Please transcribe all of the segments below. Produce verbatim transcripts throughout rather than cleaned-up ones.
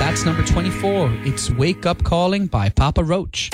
That's number twenty-four. It's Wake Up Calling by Papa Roach.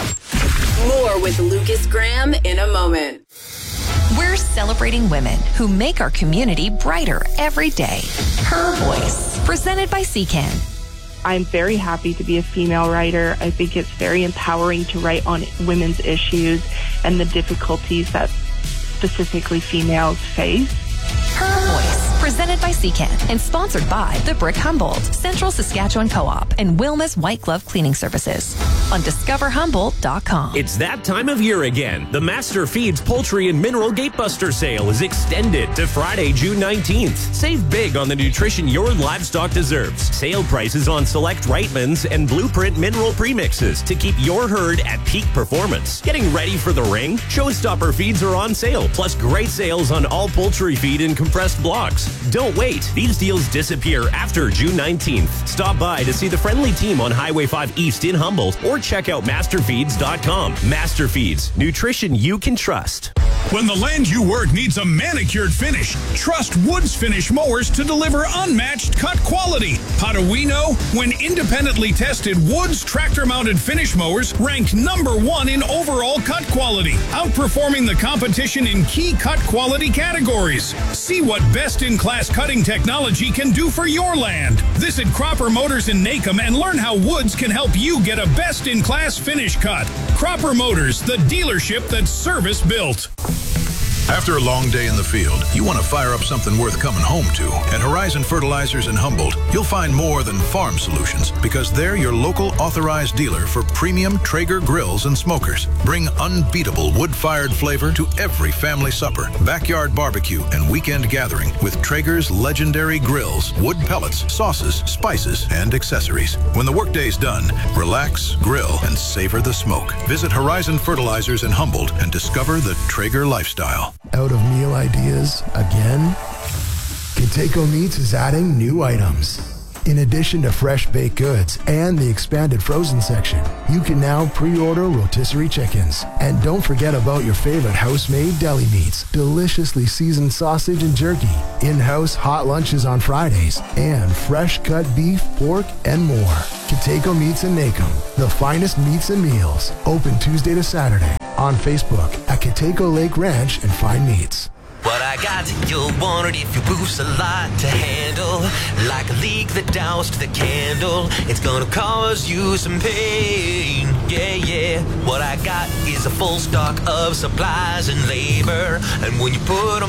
More with Lucas Graham in a moment. We're celebrating women who make our community brighter every day. Her Voice, presented by C C A N. I'm very happy to be a female writer. I think it's very empowering to write on women's issues and the difficulties that specifically females face. Her Voice, presented by C C A N and sponsored by The Brick Humboldt, Central Saskatchewan Co-op, and Wilma's White Glove Cleaning Services on discover humboldt dot com. It's that time of year again. The Master Feeds Poultry and Mineral Gatebuster sale is extended to Friday, June nineteenth. Save big on the nutrition your livestock deserves. Sale prices on select Reitmans and Blueprint mineral premixes to keep your herd at peak performance. Getting ready for the ring? Showstopper feeds are on sale, plus great sales on all poultry feed in compressed blocks. Don't wait. These deals disappear after June nineteenth. Stop by to see the friendly team on Highway five East in Humboldt or check out master feeds dot com. Master Feeds, nutrition you can trust. When the land you work needs a manicured finish, trust Woods Finish Mowers to deliver unmatched cut quality. How do we know? When independently tested, Woods tractor-mounted finish mowers ranked number one in overall cut quality, outperforming the competition in key cut quality categories. See what best-in-class cutting technology can do for your land. Visit Cropper Motors in Nacum and learn how Woods can help you get a best-in-class finish cut. Cropper Motors, the dealership that's service built. After a long day in the field, you want to fire up something worth coming home to. At Horizon Fertilizers in Humboldt, you'll find more than farm solutions because they're your local authorized dealer for premium Traeger grills and smokers. Bring unbeatable wood-fired flavor to every family supper, backyard barbecue, and weekend gathering with Traeger's legendary grills, wood pellets, sauces, spices, and accessories. When the workday's done, relax, grill, and savor the smoke. Visit Horizon Fertilizers in Humboldt and discover the Traeger lifestyle. Out of meal ideas again? Kateco Meats is adding new items. In addition to fresh baked goods and the expanded frozen section, you can now pre-order rotisserie chickens. And don't forget about your favorite house-made deli meats, deliciously seasoned sausage and jerky, in-house hot lunches on Fridays, and fresh cut beef, pork, and more. Kateco Meats in Nacum, the finest meats and meals. Open Tuesday to Saturday. On Facebook at Kateco Lake Ranch and Fine Meats. What I got, you'll want it if your roof's a lot to handle. Like a leak that doused the candle, it's gonna cause you some pain. Yeah, yeah. What I got is a full stock of supplies and labor, and when you put them